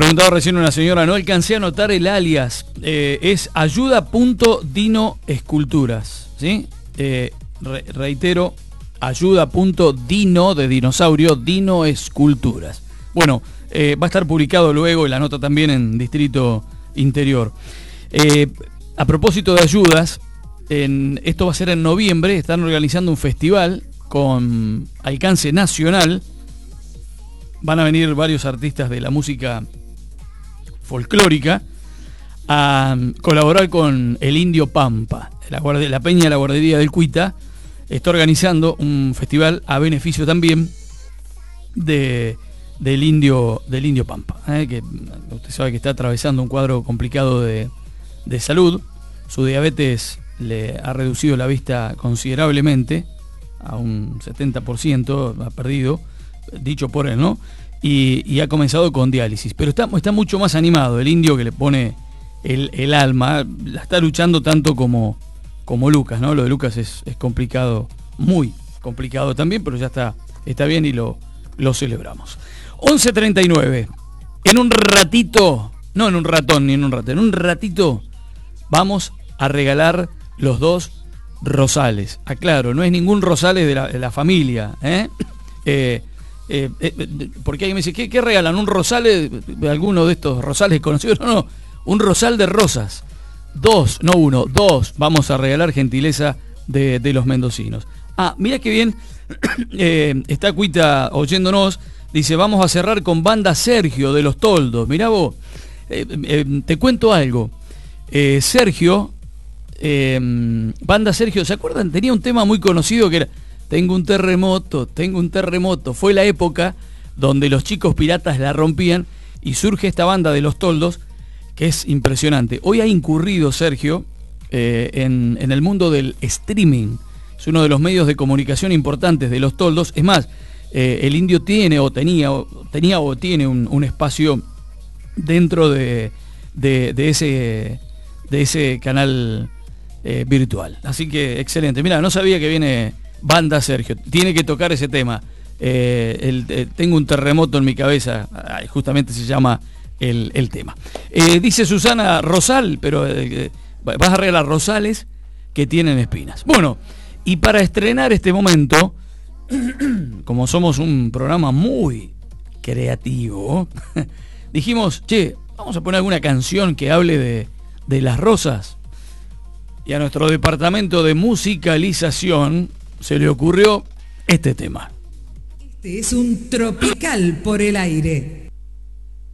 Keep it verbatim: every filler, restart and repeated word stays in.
preguntaba recién una señora, no alcancé a anotar el alias. Eh, es ayuda.dinoesculturas, ¿sí? Eh, re reitero, ayuda.dino de dinosaurio, dinoesculturas. Bueno, eh, va a estar publicado luego la nota también en Distrito Interior. Eh, a propósito de ayudas, en, esto va a ser en noviembre, están organizando un festival con alcance nacional. Van a venir varios artistas de la música folclórica a colaborar con el Indio Pampa. La, la Peña de la Guardería del Cuita está organizando un festival a beneficio también de, del, indio, del Indio Pampa, ¿eh? Que usted sabe que está atravesando un cuadro complicado de, de salud. Su diabetes le ha reducido la vista considerablemente, a un setenta por ciento ha perdido, dicho por él, ¿no? Y, y ha comenzado con diálisis. Pero está, está mucho más animado. El indio que le pone el, el alma, la está luchando tanto como, como Lucas, ¿no? Lo de Lucas es, es complicado, muy complicado también, pero ya está, está bien y lo, lo celebramos. once treinta y nueve. En un ratito, no en un ratón ni en un rato, en un ratito vamos a regalar los dos rosales. Aclaro, no es ningún rosales de la, de la familia, ¿eh? Eh, eh, eh, porque alguien me dice, ¿qué, qué regalan? ¿Un rosal de, de alguno de estos rosales conocidos? No, no, un rosal de rosas. Dos, no uno, dos vamos a regalar, gentileza de, de los mendocinos. Ah, mira qué bien, eh, está Cuita oyéndonos, dice, vamos a cerrar con Banda Sergio de Los Toldos. Mirá vos, eh, eh, te cuento algo. Eh, Sergio... Eh, Banda Sergio, ¿se acuerdan? Tenía un tema muy conocido que era Tengo un terremoto, tengo un terremoto. Fue la época donde los chicos piratas la rompían y surge esta banda de Los Toldos que es impresionante. Hoy ha incurrido Sergio eh, en, en el mundo del streaming. Es uno de los medios de comunicación importantes de Los Toldos. Es más, eh, el indio tiene o tenía o, tenía, o tiene un, un espacio dentro de, de, de, ese, de ese canal Eh, virtual. Así que excelente. Mira, no sabía que viene Banda Sergio. Tiene que tocar ese tema. Eh, el, eh, tengo un terremoto en mi cabeza. Ay, justamente se llama el, el tema. Eh, dice Susana Rosal, pero eh, vas a regalar rosales que tienen espinas. Bueno, y para estrenar este momento, como somos un programa muy creativo, dijimos, che, vamos a poner alguna canción que hable de, de las rosas. Y a nuestro departamento de musicalización se le ocurrió este tema. Este es un tropical por el aire.